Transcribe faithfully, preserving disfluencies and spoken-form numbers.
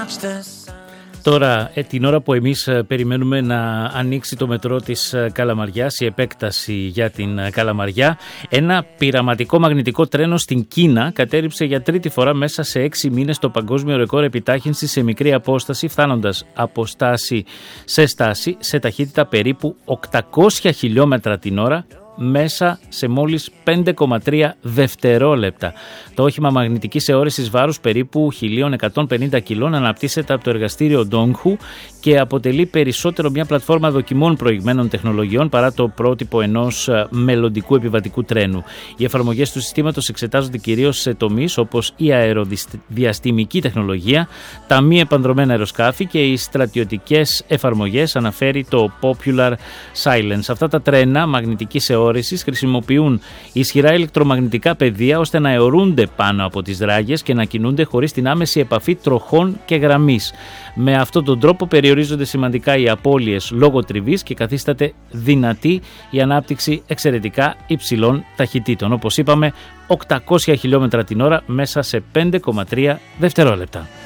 Τώρα, ε, την ώρα που εμείς ε, περιμένουμε να ανοίξει το μετρό της ε, Καλαμαριάς, η επέκταση για την ε, Καλαμαριά, ένα πειραματικό μαγνητικό τρένο στην Κίνα κατέρριψε για τρίτη φορά μέσα σε έξι μήνες το παγκόσμιο ρεκόρ επιτάχυνσης σε μικρή απόσταση, φτάνοντας από στάση σε στάση σε ταχύτητα περίπου οκτακόσια χιλιόμετρα την ώρα, μέσα σε μόλις πέντε κόμμα τρία δευτερόλεπτα. Το όχημα μαγνητικής αιώρησης βάρους περίπου χίλια εκατόν πενήντα κιλών αναπτύσσεται από το εργαστήριο Donghu και αποτελεί περισσότερο μια πλατφόρμα δοκιμών προηγμένων τεχνολογιών παρά το πρότυπο ενός μελλοντικού επιβατικού τρένου. Οι εφαρμογές του συστήματος εξετάζονται κυρίως σε τομείς όπως η αεροδιαστημική τεχνολογία, τα μη επανδρομένα αεροσκάφη και οι στρατιωτικές εφαρμογές, αναφέρει το Popular Silence. Αυτά τα τρένα μαγνητικής αιώρησης χρησιμοποιούν ισχυρά ηλεκτρομαγνητικά πεδία ώστε να αιωρούνται πάνω από τις ράγες και να κινούνται χωρίς την άμεση επαφή τροχών και γραμμής. Με αυτόν τον τρόπο περιορίζονται σημαντικά οι απώλειες λόγω τριβής και καθίσταται δυνατή η ανάπτυξη εξαιρετικά υψηλών ταχυτήτων. Όπως είπαμε, οκτακόσια χιλιόμετρα την ώρα μέσα σε πέντε κόμμα τρία δευτερόλεπτα.